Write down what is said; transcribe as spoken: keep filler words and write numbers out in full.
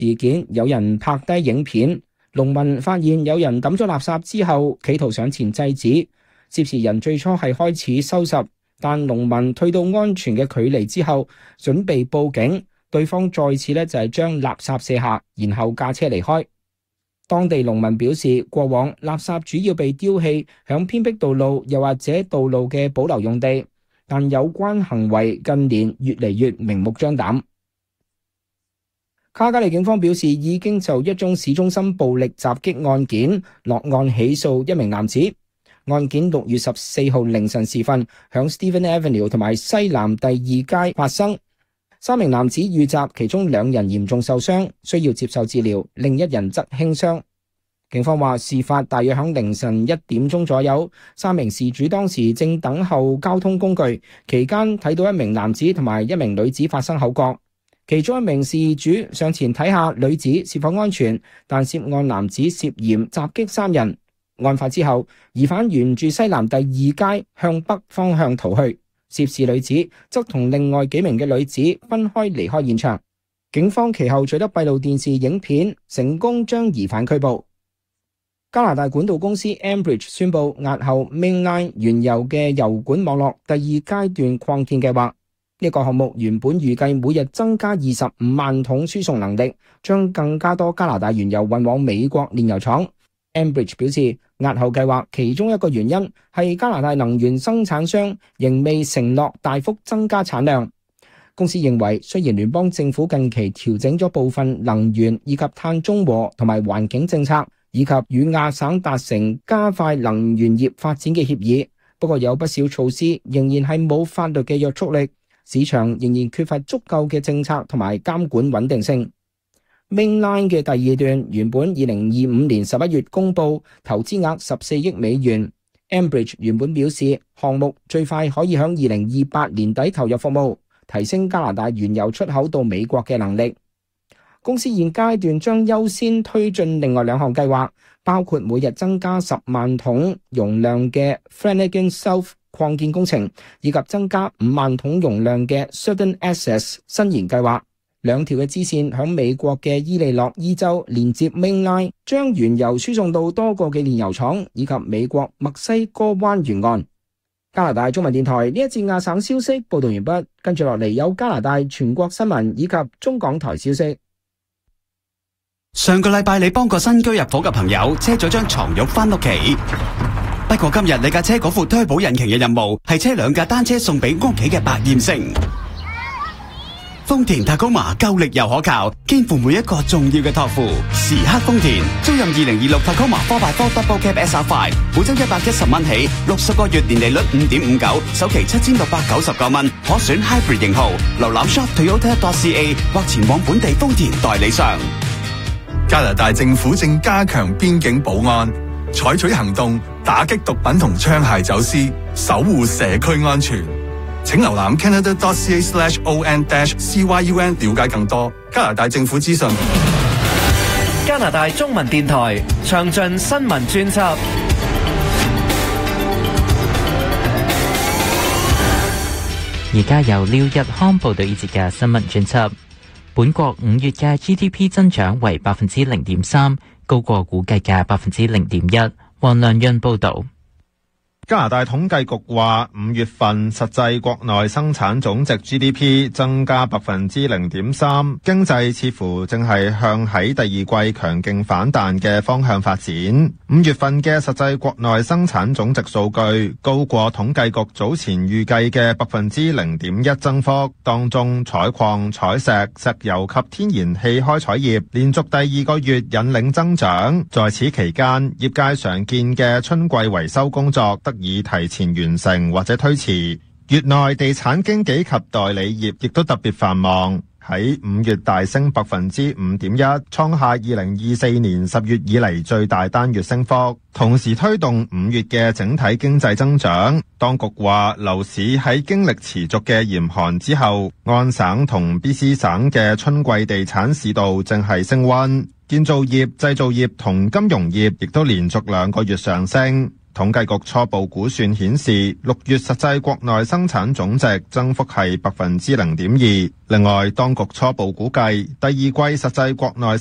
事件有人拍低影片，農民發現有人抌咗垃圾之後，企圖上前制止。涉事人最初係開始收拾，但農民退到安全嘅距離之後，準備報警，對方再次咧就係將垃圾卸下，然後駕車離開。當地農民表示，過往垃圾主要被丟棄響偏僻道路又或者道路嘅保留用地，但有關行為近年越嚟越明目張膽。卡加利警方表示，已經就一宗市中心暴力襲擊案件落案起訴一名男子。案件六月十四號凌晨時分，響 Stephen Avenue 同埋西南第二街發生，三名男子遇襲，其中兩人嚴重受傷，需要接受治療，另一人則輕傷。警方話，事發大約響凌晨一點鐘左右，三名事主當時正等候交通工具，期間睇到一名男子同埋一名女子發生口角。其中一名事主上前睇下女子是否安全，但涉案男子涉嫌襲擊三人。案發之後，疑犯沿住西南第二街向北方向逃去，涉事女子則同另外幾名嘅女子分開離開現場。警方其後取得閉路電視影片，成功將疑犯拘捕。加拿大管道公司 Enbridge 宣布押後 Mainline 原有嘅油管網絡第二階段擴建計劃。呢個項目原本預計每日增加二十五萬桶輸送能力，將更加多加拿大原油運往美國煉油廠。Enbridge 表示，押後計劃其中一個原因係加拿大能源生產商仍未承諾大幅增加產量。公司認為，雖然聯邦政府近期調整咗部分能源以及碳中和同埋環境政策，以及與亞省達成加快能源業發展嘅協議，不過有不少措施仍然係冇法律嘅約束力。市場仍然缺乏足夠嘅政策同埋監管穩定性。Mainline 嘅第二段原本二零二五年十一月公布，投資額十四億美元。Enbridge 原本表示，項目最快可以響二零二八年底投入服務，提升加拿大原油出口到美國嘅能力。公司現階段將優先推進另外兩項計劃，包括每日增加十萬桶容量嘅 Flanagan South擴建工程，以及增加五萬桶容量嘅 Southern Access 伸延計劃。兩條嘅支線響美國嘅伊利諾伊州連接 Mainline， 將原油輸送到多個嘅煉油廠以及美國墨西哥灣沿岸。加拿大中文電台呢一節亞省消息報道完畢，跟住落嚟有加拿大全國新聞以及中港台消息。 上個禮拜你幫個新居入伙嘅朋友車咗張床褥返屋企，不過今日你架車嗰副推保引擎嘅任務係車兩架單車送俾屋企嘅百厭星。豐田 Tacoma 夠力又可靠，肩負每一個重要嘅託付。時刻豐田租任二零二六 Tacoma four by four Double Cab S R five， 每周一百一十蚊起，六十個月年利率五點五九，首期七千六百九十九蚊，可選 Hybrid 型號。瀏覽 shop toyota dot c a 或前往本地豐田代理商。 加拿大政府正加強邊境保安，採取行動打擊毒品同槍械走私，守護社區安全。請瀏覽 canada dot c a slash o n dash c y u n 了解更多加拿大政府資訊。 加拿大中文電台詳盡新聞專輯。 而家由廖日康報道呢節嘅新聞專輯。本國五月嘅 G D P 增長為百分之零點三，高過估計嘅百分之零點一。黃亮潤報道。 加拿大統計局話，五月份實際國內生產總值 G D P 增加百分之零點三，經濟似乎正係向喺第二季強勁反彈嘅方向發展。五月份嘅實際國內生產總值數據高過統計局早前預計嘅百分之零點一增幅，當中採礦、採石、石油及天然氣開採業連續第二個月引領增長。在此期間，業界常見嘅春季維修工作得以提前完成或者推遲。月內地產經紀及代理業亦都特別繁忙，喺五月大升百分之五點一，創下二零二四年十月以嚟最大單月升幅，同時推動五月嘅整體經濟增長。當局話，樓市喺經歷持續嘅嚴寒之後，安省同 B C 省嘅春季地產市道正係升溫，建造業、製造業同金融業亦都連續兩個月上升。 統計局初步估算顯示，六月實際國內生產總值增幅係百分之零點二。另外，當局初步估計第二季實際國內